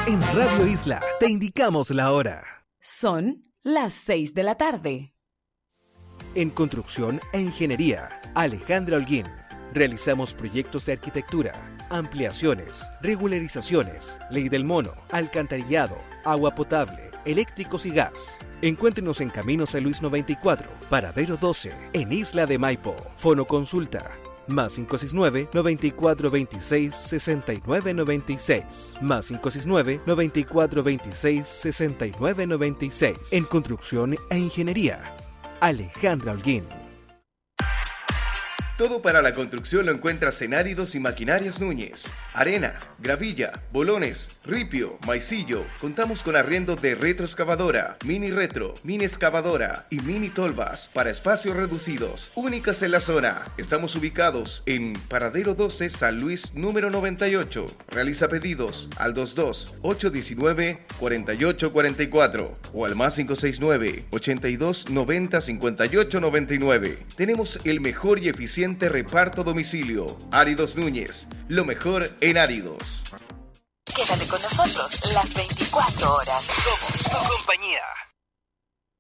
En Radio Isla te indicamos la hora. Son las 6 de la tarde. En Construcción e Ingeniería, Alejandra Holguín. Realizamos proyectos de arquitectura, ampliaciones, regularizaciones, ley del mono, alcantarillado, agua potable, eléctricos y gas. Encuéntrenos en Camino San Luis 94, Paradero 12, en Isla de Maipo. Fono consulta más 569-9426-6996. Más 569-9426-6996. En Construcción e Ingeniería, Alejandra Holguín. Todo para la construcción lo encuentras en Áridos y Maquinarias Núñez. Arena, gravilla, bolones, ripio, maicillo. Contamos con arriendo de retroexcavadora, mini retro, mini excavadora y mini tolvas para espacios reducidos. Únicas en la zona. Estamos ubicados en Paradero 12, San Luis, número 98. Realiza pedidos al 22-819-4844 o al más 569-8290-5899. Tenemos el mejor y eficiente reparto a domicilio. Áridos Núñez, lo mejor en áridos. Quédate con nosotros las 24 horas. Somos tu compañía.